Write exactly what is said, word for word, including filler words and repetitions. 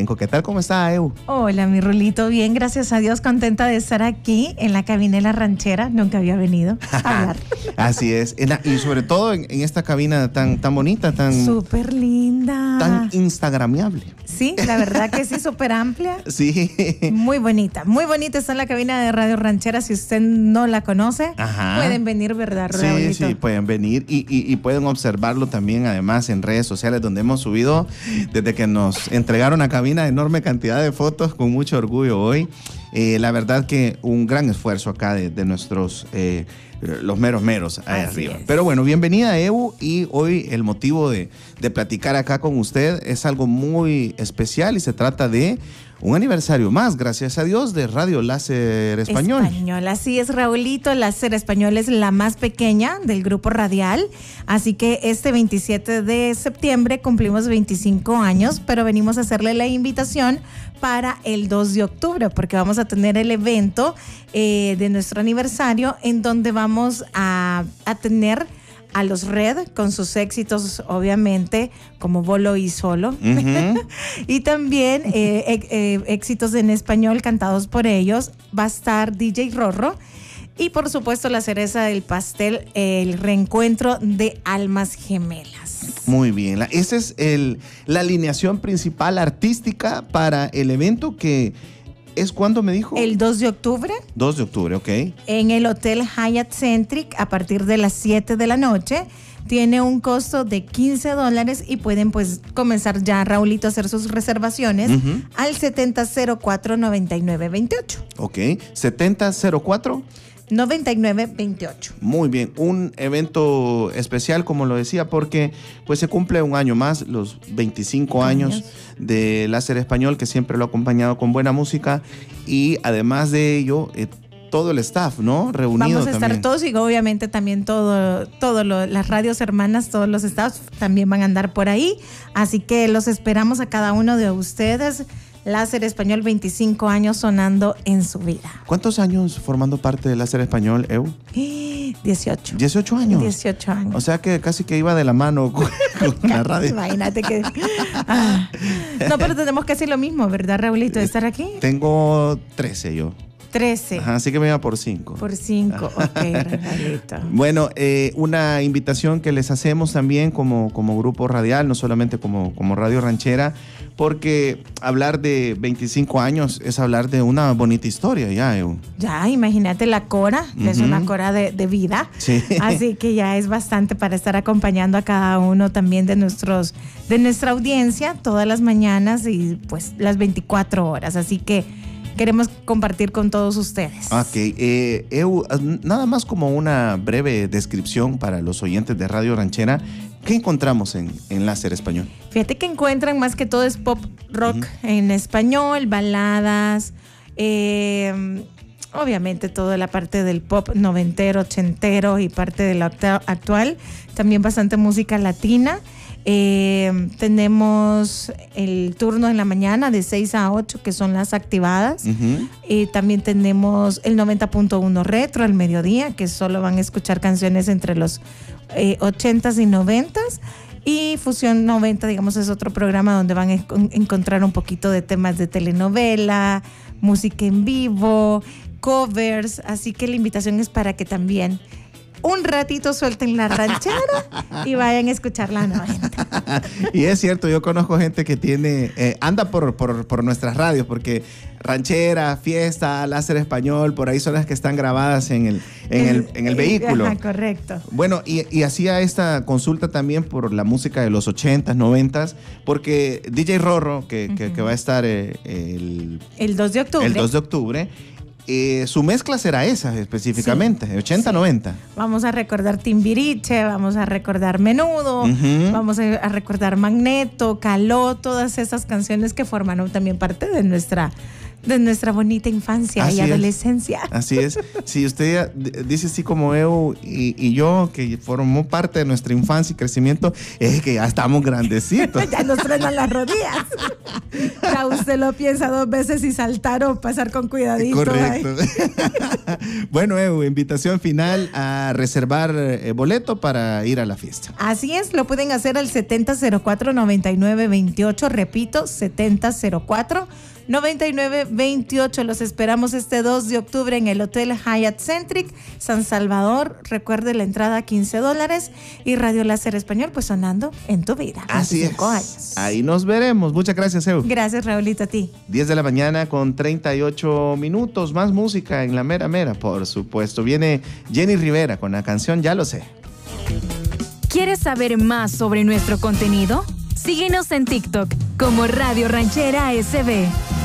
Flamenco. ¿Qué tal? ¿Cómo está, Eu? Hola, mi Rulito. Bien, gracias a Dios. Contenta de estar aquí en la cabina de La Ranchera. Nunca había venido a hablar. Así es. Y sobre todo en, en esta cabina tan, tan bonita, tan... Súper linda. Tan instagramiable. Sí, la verdad que sí, súper amplia. Sí. Muy bonita. Muy bonita está en la cabina de Radio Ranchera. Si usted no la conoce, Ajá. pueden venir, ¿verdad, Sí, Raulito? sí, pueden venir y, y, y pueden observarlo también, además, en redes sociales, donde hemos subido, desde que nos entregaron a cabina, enorme cantidad de fotos con mucho orgullo hoy. Eh, la verdad que un gran esfuerzo acá de, de nuestros, eh, los meros meros ahí Así arriba. es. Pero bueno, bienvenida, Eu, y hoy el motivo de, de platicar acá con usted es algo muy especial y se trata de un aniversario más, gracias a Dios, de Radio Láser Español. Español, así es, Raulito. Láser Español es la más pequeña del grupo radial, así que este veintisiete de septiembre cumplimos veinticinco años, pero venimos a hacerle la invitación para el dos de octubre, porque vamos a tener el evento eh, de nuestro aniversario, en donde vamos a, a tener a los Red con sus éxitos, obviamente, como Bolo y Solo. Uh-huh. Y también eh, eh, éxitos en español cantados por ellos. Va a estar D J Rorro. Y por supuesto, la cereza del pastel, el reencuentro de almas gemelas. Muy bien. Esa es el, la alineación principal artística para el evento que... ¿Es cuándo me dijo? El dos de octubre. dos de octubre, ok. En el Hotel Hyatt Centric a partir de las siete de la noche. Tiene un costo de quince dólares y pueden pues comenzar ya, Raulito, a hacer sus reservaciones uh-huh. al setenta cero cuatro noventa y nueve veintiocho. Ok, setenta cero cuatro noventa y nueve veintiocho. Muy bien, un evento especial, como lo decía, porque pues se cumple un año más, los veinticinco años, años de Láser Español, que siempre lo ha acompañado con buena música, y además de ello, eh, todo el staff, ¿no? Reunido. Vamos a estar también. todos y obviamente también todo, todo lo, las radios hermanas, todos los staffs también van a andar por ahí, así que los esperamos a cada uno de ustedes. Láser Español, veinticinco años sonando en su vida. ¿Cuántos años formando parte de Láser Español, Eu? dieciocho. ¿dieciocho años? dieciocho años. O sea que casi que iba de la mano con, con la radio. Imagínate que... Ah. No, pero tenemos casi lo mismo, ¿verdad, Raulito, de estar aquí? Tengo trece yo. trece. Ajá, así que me iba por cinco. Por cinco, ok, Raulito. Bueno, eh, una invitación que les hacemos también como, como grupo radial, no solamente como, como Radio Ranchera, porque hablar de veinticinco años es hablar de una bonita historia, ya, Eu. Ya, imagínate la Cora, uh-huh. es una Cora de, de vida. Sí. Así que ya es bastante para estar acompañando a cada uno también de nuestros, de nuestra audiencia todas las mañanas y pues las veinticuatro horas. Así que queremos compartir con todos ustedes. Ok, eh, Eu, nada más como una breve descripción para los oyentes de Radio Ranchera. ¿Qué encontramos en, en Láser Español? Fíjate que encuentran más que todo es pop rock uh-huh. en español, baladas, eh, obviamente toda la parte del pop noventero, ochentero y parte de lo actual, también bastante música latina. Eh, tenemos el turno en la mañana de seis a ocho, que son las activadas. Uh-huh. Eh, también tenemos el noventa punto uno retro al mediodía, que solo van a escuchar canciones entre los eh, ochentas y noventas. Y Fusión noventa, digamos, es otro programa donde van a en- encontrar un poquito de temas de telenovela, música en vivo, covers. Así que la invitación es para que también un ratito suelten la ranchera y vayan a escuchar la noventa. Y es cierto, yo conozco gente que tiene, eh, anda por, por, por nuestras radios, porque ranchera, fiesta, Láser Español, por ahí son las que están grabadas en el, en el, en el vehículo. Ajá, correcto. Bueno, y, y hacía esta consulta también por la música de los ochentas, noventas, porque D J Rorro, que, uh-huh. que, que va a estar eh, el, el dos de octubre. El dos de octubre. Eh, su mezcla será esa específicamente, sí, ochenta, sí. noventa. Vamos a recordar Timbiriche, vamos a recordar Menudo, uh-huh. vamos a, a recordar Magneto, Caló, todas esas canciones que formaron también parte de nuestra de nuestra bonita infancia Así y es. adolescencia. Así es. Si usted dice así como Eu y, y yo, que formó parte de nuestra infancia y crecimiento, es que ya estamos grandecitos. Ya nos frenan las rodillas. Ya usted lo piensa dos veces y saltar o pasar con cuidadito. Correcto. Bueno, Eu, invitación final a reservar eh, boleto para ir a la fiesta. Así es, lo pueden hacer al setenta cero cuatro noventa y nueve veintiocho, repito, setenta cero cuatro noventa y nueve veintiocho. Los esperamos este dos de octubre en el Hotel Hyatt Centric, San Salvador. Recuerde la entrada quince dólares y Radio Láser Español, pues sonando en tu vida. Así es. Años. Ahí nos veremos. Muchas gracias, Eu. Gracias, Raulito, a ti. diez de la mañana con treinta y ocho minutos. Más música en la mera mera, por supuesto. Viene Jenny Rivera con la canción Ya Lo Sé. ¿Quieres saber más sobre nuestro contenido? Síguenos en TikTok como Radio Ranchera S B.